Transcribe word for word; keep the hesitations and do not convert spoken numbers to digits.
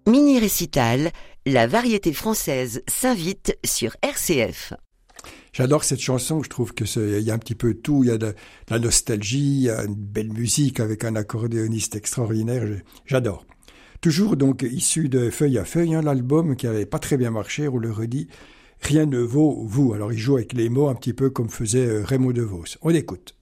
Mini-récital, la variété française s'invite sur R C F. J'adore cette chanson, je trouve qu'il y a un petit peu tout, il y a de, de la nostalgie, il y a une belle musique avec un accordéoniste extraordinaire, j'adore. Toujours donc issu de Feuille à Feuille, hein, l'album qui n'avait pas très bien marché, on le redit, rien ne vaut vous. Alors il joue avec les mots un petit peu comme faisait Raymond DeVos. On écoute.